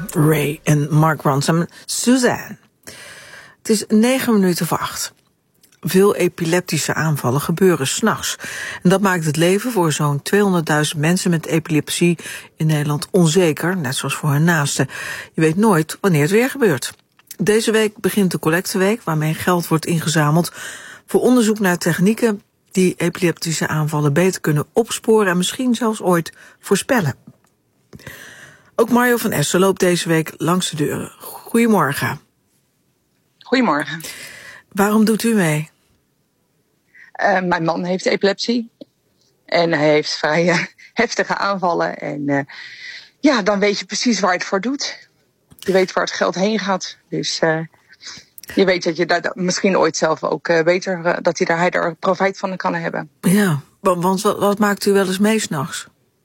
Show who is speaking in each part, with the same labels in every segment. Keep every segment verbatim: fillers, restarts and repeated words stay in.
Speaker 1: Ray en Mark Ronson. Suzanne. Het is negen minuten voor acht. Veel epileptische aanvallen gebeuren 's nachts. En dat maakt het leven voor zo'n tweehonderdduizend mensen met epilepsie in Nederland onzeker, net zoals voor hun naasten. Je weet nooit wanneer het weer gebeurt. Deze week begint de collecteweek, waarmee geld wordt ingezameld voor onderzoek naar technieken die epileptische aanvallen beter kunnen opsporen en misschien zelfs ooit voorspellen. Ook Mario van Essen loopt deze week langs de deuren. Goedemorgen.
Speaker 2: Goedemorgen.
Speaker 1: Waarom doet u mee?
Speaker 2: Uh, mijn man heeft epilepsie. En hij heeft vrij uh, heftige aanvallen. En uh, ja, dan weet je precies waar je het voor doet. Je weet waar het geld heen gaat. Dus uh, je weet dat je daar misschien ooit zelf ook uh, beter... Uh, dat hij daar, hij er profijt van kan hebben.
Speaker 1: Ja, want wat, wat maakt u wel eens mee 's nachts?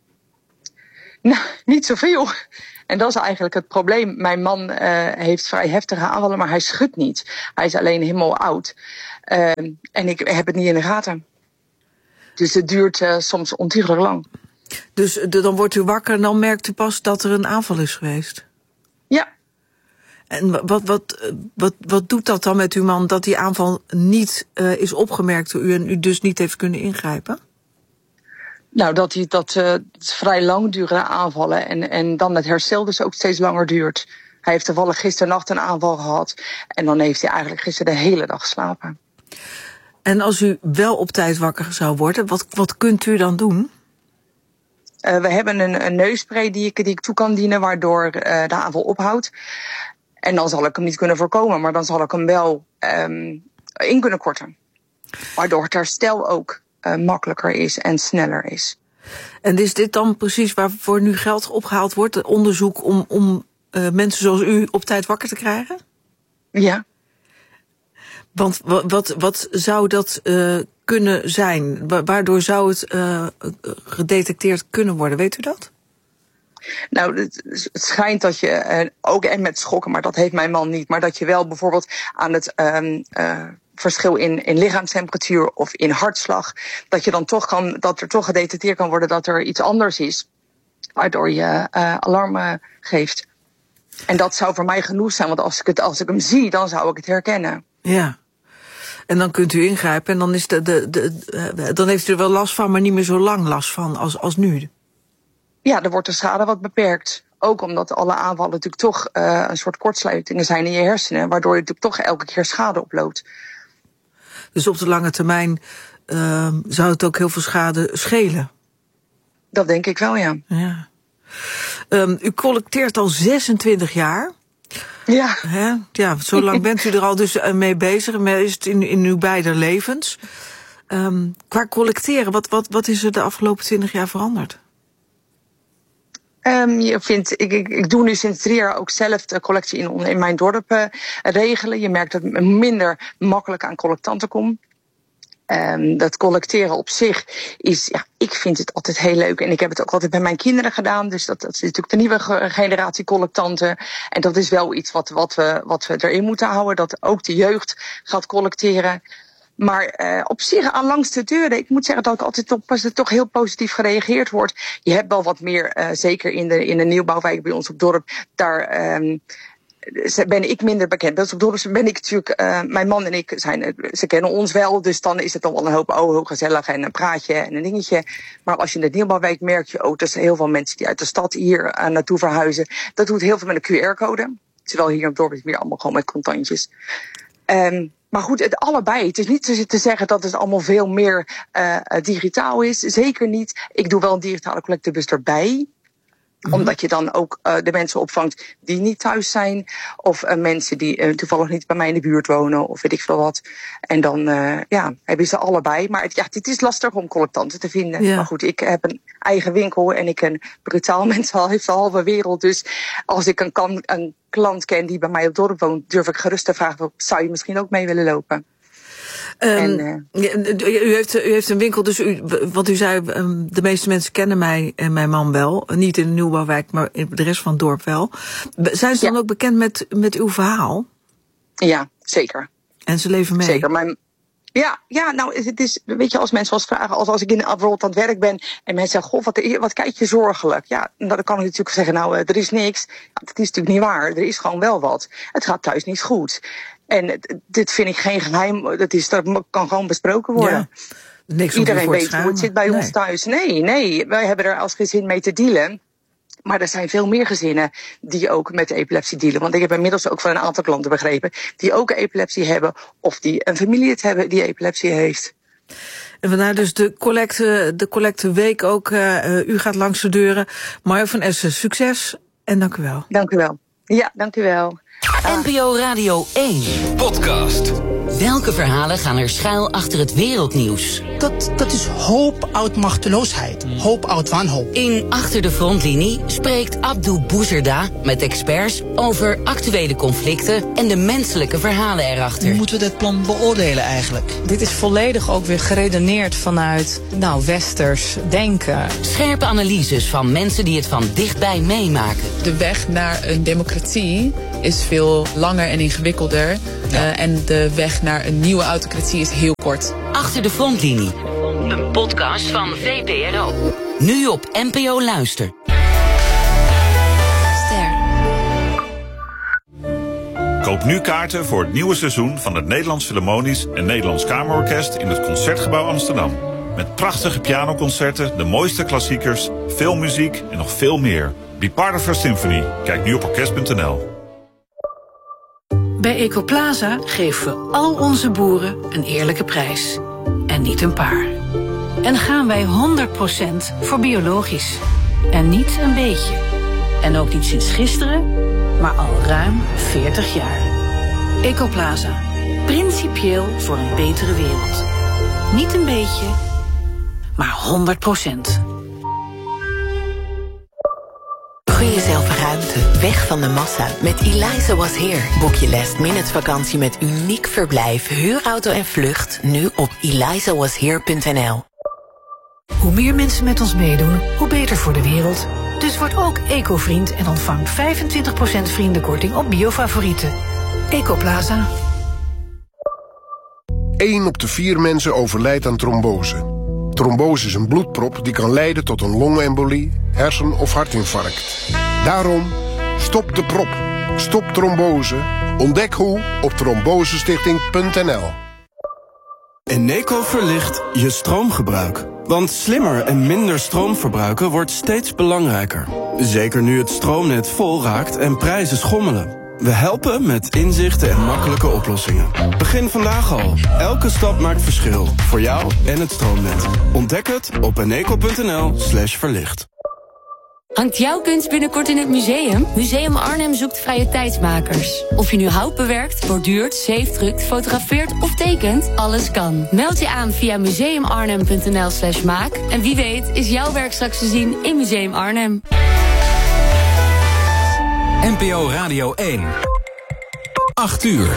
Speaker 2: Nou, niet zoveel. En dat is eigenlijk het probleem. Mijn man uh, heeft vrij heftige aanvallen, maar hij schudt niet. Hij is alleen helemaal oud. Uh, en ik heb het niet in de gaten. Dus het duurt uh, soms ontiegelijk lang.
Speaker 1: Dus de, dan wordt u wakker en dan merkt u pas dat er een aanval is geweest?
Speaker 2: Ja.
Speaker 1: En wat, wat, wat, wat doet dat dan met uw man dat die aanval niet uh, is opgemerkt door u en u dus niet heeft kunnen ingrijpen?
Speaker 2: Nou, dat hij dat uh, vrij langdurige aanvallen en, en dan het herstel dus ook steeds langer duurt. Hij heeft toevallig gisternacht een aanval gehad en dan heeft hij eigenlijk gisteren de hele dag geslapen.
Speaker 1: En als u wel op tijd wakker zou worden, wat, wat kunt u dan doen?
Speaker 2: Uh, we hebben een, een neusspray die ik, die ik toe kan dienen, waardoor uh, de aanval ophoudt. En dan zal ik hem niet kunnen voorkomen, maar dan zal ik hem wel um, in kunnen korten. Waardoor het herstel ook uh, makkelijker is en sneller is.
Speaker 1: En is dit dan precies waarvoor nu geld opgehaald wordt? Onderzoek om, om uh, mensen zoals u op tijd wakker te krijgen?
Speaker 2: Ja.
Speaker 1: Want wat, wat, wat zou dat uh, kunnen zijn? Wa- waardoor zou het uh, gedetecteerd kunnen worden? Weet u dat?
Speaker 2: Nou, het, het schijnt dat je, uh, ook en met schokken, maar dat heeft mijn man niet, maar dat je wel bijvoorbeeld aan het um, uh, verschil in, in lichaamstemperatuur of in hartslag, dat je dan toch kan, dat er toch gedetecteerd kan worden dat er iets anders is, waardoor je uh, alarm uh, geeft. En dat zou voor mij genoeg zijn, want als ik het, als ik hem zie, dan zou ik het herkennen.
Speaker 1: Ja. En dan kunt u ingrijpen en dan is de, de, de, de dan heeft u er wel last van, maar niet meer zo lang last van als, als nu.
Speaker 2: Ja, er wordt de schade wat beperkt. Ook omdat alle aanvallen natuurlijk toch uh, een soort kortsluitingen zijn in je hersenen, waardoor je natuurlijk toch elke keer schade oploopt.
Speaker 1: Dus op de lange termijn uh, zou het ook heel veel schade schelen?
Speaker 2: Dat denk ik wel, ja.
Speaker 1: Ja. Um, u collecteert al zesentwintig jaar.
Speaker 2: Ja.
Speaker 1: Hè? Ja, zo lang bent u er al dus mee bezig. Is het in, in uw beide levens. Um, qua collecteren, wat, wat, wat is er de afgelopen twintig jaar veranderd?
Speaker 2: Um, je vindt, ik, ik, ik doe nu sinds drie jaar ook zelf de collectie in, in mijn dorp uh, regelen. Je merkt dat ik minder makkelijk aan collectanten kom. Um, dat collecteren op zich is, ja, ik vind het altijd heel leuk. En ik heb het ook altijd bij mijn kinderen gedaan. Dus dat, dat is natuurlijk de nieuwe generatie collectanten. En dat is wel iets wat, wat, we, wat we erin moeten houden. Dat ook de jeugd gaat collecteren. Maar uh, op zich aan langs de deuren, ik moet zeggen dat ik altijd op, als er toch heel positief gereageerd wordt. Je hebt wel wat meer, uh, zeker in de, in de nieuwbouwwijk bij ons op dorp, daar um, ben ik minder bekend. Dat is op dorp ben ik natuurlijk, uh, mijn man en ik zijn, ze kennen ons wel, dus dan is het dan wel een hoop oh, heel gezellig en een praatje en een dingetje. Maar als je in de nieuwbouwwijk merk je ook, er zijn heel veel mensen die uit de stad hier uh, naartoe verhuizen. Dat doet heel veel met een Q R-code. Terwijl hier op dorp is het meer allemaal gewoon met contantjes. Um, Maar goed, het allebei. Het is niet te zeggen dat het allemaal veel meer uh, digitaal is. Zeker niet. Ik doe wel een digitale collectebus erbij. Mm-hmm. Omdat je dan ook uh, de mensen opvangt die niet thuis zijn. Of uh, mensen die uh, toevallig niet bij mij in de buurt wonen. Of weet ik veel wat. En dan uh, ja, hebben ze allebei. Maar het, ja, het is lastig om collectanten te vinden. Ja. Maar goed, ik heb een eigen winkel. En ik een brutaal mens al heeft de halve wereld. Dus als ik een, kan, een klant ken die bij mij op dorp woont, durf ik gerust te vragen, zou je misschien ook mee willen lopen?
Speaker 1: Um, en, uh, u, heeft, u heeft een winkel, dus u, wat u zei, um, de meeste mensen kennen mij en mijn man wel. Niet in de nieuwbouwwijk, maar in de rest van het dorp wel. Zijn ze dan ja. ook bekend met, met uw verhaal?
Speaker 2: Ja, zeker.
Speaker 1: En ze leven mee?
Speaker 2: Zeker. Mijn, Ja, ja, nou, het is, weet je, als mensen wel eens vragen, als, als ik in, bijvoorbeeld aan het werk ben en mensen zeggen, goh, wat, wat kijk je zorgelijk? Ja, dan kan ik natuurlijk zeggen, nou, er is niks. Ja, dat is natuurlijk niet waar. Er is gewoon wel wat. Het gaat thuis niet goed. En dit vind ik geen geheim. Dat, is, dat kan gewoon besproken worden.
Speaker 1: Ja, niks
Speaker 2: Iedereen weet hoe het zit bij
Speaker 1: nee.
Speaker 2: ons thuis. Nee, nee, wij hebben er als gezin mee te dealen. Maar er zijn veel meer gezinnen die ook met epilepsie dealen. Want ik heb inmiddels ook van een aantal klanten begrepen die ook epilepsie hebben of die een familie het hebben die epilepsie heeft.
Speaker 1: En vandaar dus de collecte, de collecteweek ook. Uh, u gaat langs de deuren. Marjo van Essen, succes en dank u wel.
Speaker 2: Dank u wel. Ja, dank u wel.
Speaker 3: N P O Radio één.
Speaker 4: Podcast.
Speaker 3: Welke verhalen gaan er schuil achter het wereldnieuws?
Speaker 5: Dat, dat is hoop uit machteloosheid. Hoop uit wanhoop.
Speaker 3: In Achter de Frontlinie spreekt Abdou Bouzerda met experts over actuele conflicten en de menselijke verhalen erachter.
Speaker 5: Hoe moeten we dit plan beoordelen eigenlijk?
Speaker 6: Dit is volledig ook weer geredeneerd vanuit, nou, westers denken.
Speaker 3: Scherpe analyses van mensen die het van dichtbij meemaken.
Speaker 7: De weg naar een democratie is veel langer en ingewikkelder. Ja. Uh, en de weg naar een nieuwe autocratie is heel kort.
Speaker 3: Achter de Frontlinie. Een podcast van V P R O. Nu op N P O Luister.
Speaker 8: Ster.
Speaker 9: Koop nu kaarten voor het nieuwe seizoen van het Nederlands Philharmonisch en Nederlands Kamerorkest in het Concertgebouw Amsterdam. Met prachtige pianoconcerten, de mooiste klassiekers, veel muziek en nog veel meer. Be part of our symphony. Kijk nu op orkest punt n l.
Speaker 10: Bij Ecoplaza geven we al onze boeren een eerlijke prijs. En niet een paar. En gaan wij honderd procent voor biologisch. En niet een beetje. En ook niet sinds gisteren, maar al ruim veertig jaar. Ecoplaza. Principieel voor een betere wereld. Niet een beetje, maar honderd procent.
Speaker 11: Gun jezelf ruimte, weg van de massa. Met Eliza Was Here boek je last minute vakantie met uniek verblijf, huurauto en vlucht. Nu op eliza was here punt n l.
Speaker 10: Hoe meer mensen met ons meedoen, hoe beter voor de wereld. Dus word ook eco-vriend en ontvang vijfentwintig procent vriendenkorting op biofavorieten. Ecoplaza.
Speaker 12: één op de vier mensen overlijdt aan trombose. Trombose is een bloedprop die kan leiden tot een longembolie, hersen- of hartinfarct. Daarom, stop de prop. Stop trombose. Ontdek hoe op trombosestichting punt n l.
Speaker 13: Eneco verlicht je stroomgebruik. Want slimmer en minder stroom verbruiken wordt steeds belangrijker. Zeker nu het stroomnet vol raakt en prijzen schommelen. We helpen met inzichten en makkelijke oplossingen. Begin vandaag al. Elke stap maakt verschil. Voor jou en het stroomnet. Ontdek het op eneco punt n l slash verlicht.
Speaker 8: Hangt jouw kunst binnenkort in het museum? Museum Arnhem zoekt vrije tijdsmakers. Of je nu hout bewerkt, borduurt, zeefdrukt, fotografeert of tekent, alles kan. Meld je aan via museumarnhem punt n l slash maak. En wie weet is jouw werk straks te zien in Museum Arnhem.
Speaker 4: N P O Radio één. acht uur.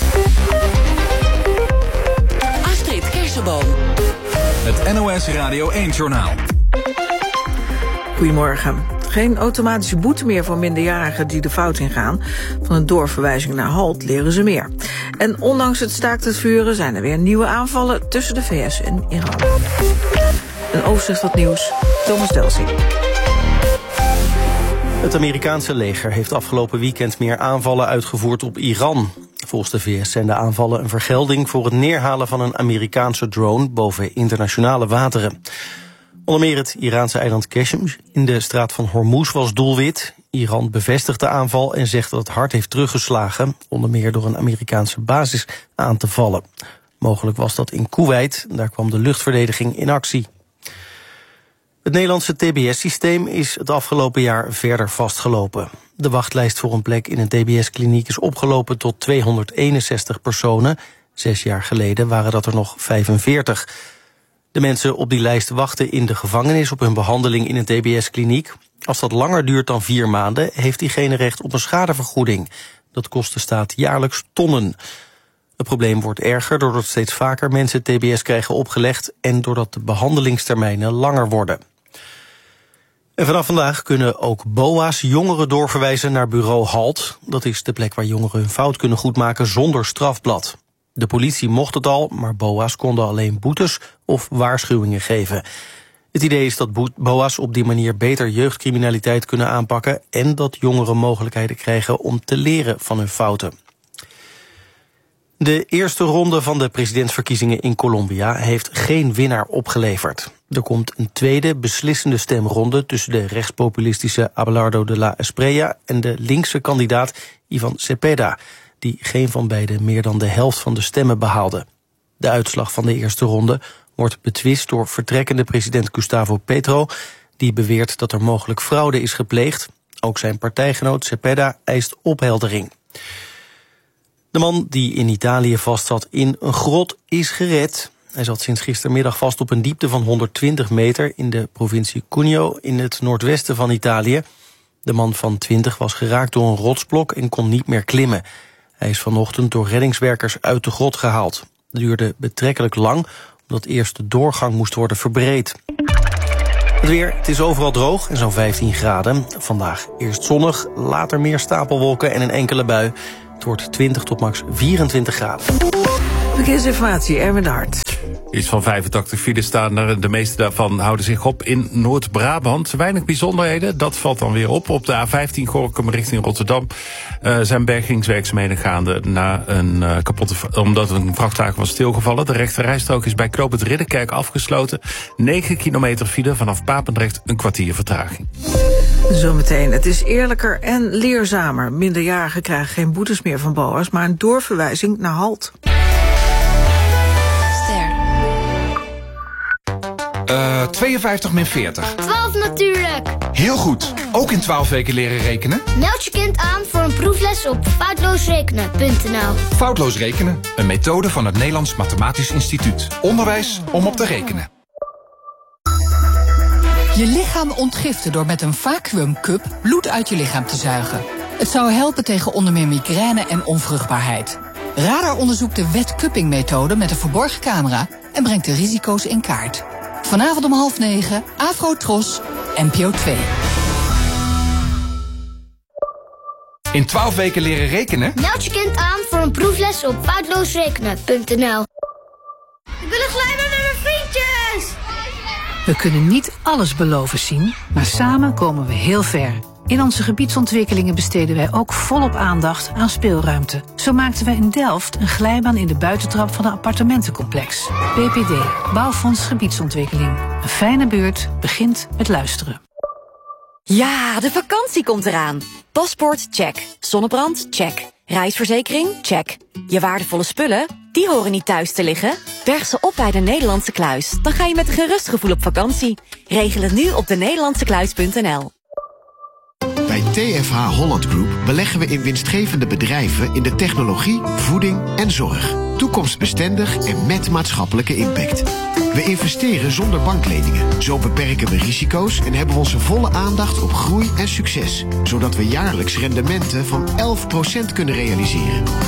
Speaker 3: Astrid Kersenboom.
Speaker 4: Het N O S Radio één-journaal.
Speaker 1: Goedemorgen. Geen automatische boete meer voor minderjarigen die de fout ingaan. Van een doorverwijzing naar Halt leren ze meer. En ondanks het staakt het vuren zijn er weer nieuwe aanvallen tussen de V S en Iran. Een overzicht van het nieuws. Thomas Delsing.
Speaker 14: Het Amerikaanse leger heeft afgelopen weekend meer aanvallen uitgevoerd op Iran. Volgens de V S zijn de aanvallen een vergelding voor het neerhalen van een Amerikaanse drone boven internationale wateren. Onder meer het Iraanse eiland Qeshm in de straat van Hormuz was doelwit. Iran bevestigt de aanval en zegt dat het hard heeft teruggeslagen, onder meer door een Amerikaanse basis aan te vallen. Mogelijk was dat in Koeweit, daar kwam de luchtverdediging in actie. Het Nederlandse T B S-systeem is het afgelopen jaar verder vastgelopen. De wachtlijst voor een plek in een T B S-kliniek is opgelopen tot tweehonderdeenenzestig personen. Zes jaar geleden waren dat er nog vijfenveertig. De mensen op die lijst wachten in de gevangenis op hun behandeling in een T B S-kliniek. Als dat langer duurt dan vier maanden, heeft diegene recht op een schadevergoeding. Dat kost de staat jaarlijks tonnen. Het probleem wordt erger doordat steeds vaker mensen T B S krijgen opgelegd en doordat de behandelingstermijnen langer worden. En vanaf vandaag kunnen ook B O A's jongeren doorverwijzen naar bureau Halt. Dat is de plek waar jongeren hun fout kunnen goedmaken zonder strafblad. De politie mocht het al, maar B O A's konden alleen boetes of waarschuwingen geven. Het idee is dat B O A's op die manier beter jeugdcriminaliteit kunnen aanpakken en dat jongeren mogelijkheden krijgen om te leren van hun fouten. De eerste ronde van de presidentsverkiezingen in Colombia heeft geen winnaar opgeleverd. Er komt een tweede beslissende stemronde tussen de rechtspopulistische Abelardo de la Espriella en de linkse kandidaat Ivan Cepeda, die geen van beiden meer dan de helft van de stemmen behaalde. De uitslag van de eerste ronde wordt betwist door vertrekkende president Gustavo Petro, die beweert dat er mogelijk fraude is gepleegd. Ook zijn partijgenoot Cepeda eist opheldering. De man die in Italië vastzat in een grot is gered. Hij zat sinds gistermiddag vast op een diepte van honderdtwintig meter in de provincie Cuneo in het noordwesten van Italië. De man van twintig was geraakt door een rotsblok en kon niet meer klimmen. Hij is vanochtend door reddingswerkers uit de grot gehaald. Het duurde betrekkelijk lang, omdat eerst de doorgang moest worden verbreed. Het weer, het is overal droog en zo'n vijftien graden. Vandaag eerst zonnig, later meer stapelwolken en een enkele bui. Het wordt twintig tot max vierentwintig graden.
Speaker 1: Verkeersinformatie, Erwin de Hart.
Speaker 15: Iets van vijfentachtig files staan er. De meeste daarvan houden zich op in Noord-Brabant. Weinig bijzonderheden, dat valt dan weer op. Op de A vijftien Gorinchem richting Rotterdam uh, zijn bergingswerkzaamheden gaande na een uh, kapotte, omdat een vrachtwagen was stilgevallen. De rechterrijstrook is bij Knoop het Ridderkerk afgesloten. negen kilometer file vanaf Papendrecht, een kwartier vertraging.
Speaker 1: Zometeen, het is eerlijker en leerzamer. Minderjarigen krijgen geen boetes meer van B O A's, maar een doorverwijzing naar Halt.
Speaker 16: Uh, tweeënvijftig min veertig.
Speaker 17: twaalf natuurlijk.
Speaker 16: Heel goed. Ook in twaalf weken leren rekenen?
Speaker 17: Meld je kind aan voor een proefles op foutloosrekenen punt n l.
Speaker 16: Foutloos rekenen, een methode van het Nederlands Mathematisch Instituut. Onderwijs om op te rekenen.
Speaker 18: Je lichaam ontgiften door met een vacuümcup bloed uit je lichaam te zuigen. Het zou helpen tegen onder meer migraine en onvruchtbaarheid. Radar onderzoekt de wet-cupping-methode met een verborgen camera en brengt de risico's in kaart. Vanavond om half negen, Afro-Tros, N P O twee.
Speaker 16: In twaalf weken leren rekenen?
Speaker 17: Meld je kind aan voor een proefles op foutloosrekenen punt n l. Ik wil een glijbaan met mijn vriendjes!
Speaker 10: We kunnen niet alles beloven zien, maar samen komen we heel ver. In onze gebiedsontwikkelingen besteden wij ook volop aandacht aan speelruimte. Zo maakten wij in Delft een glijbaan in de buitentrap van een appartementencomplex. B P D, Bouwfonds Gebiedsontwikkeling. Een fijne buurt begint met luisteren.
Speaker 19: Ja, de vakantie komt eraan. Paspoort, check. Zonnebrand, check. Reisverzekering, check. Je waardevolle spullen, die horen niet thuis te liggen. Berg ze op bij de Nederlandse Kluis. Dan ga je met een gerust gevoel op vakantie. Regel het nu op de nederlandse kluis punt n l.
Speaker 20: Bij T F H Holland Group beleggen we in winstgevende bedrijven in de technologie, voeding en zorg. Toekomstbestendig en met maatschappelijke impact. We investeren zonder bankleningen. Zo beperken we risico's en hebben we onze volle aandacht op groei en succes. Zodat we jaarlijks rendementen van elf procent kunnen realiseren.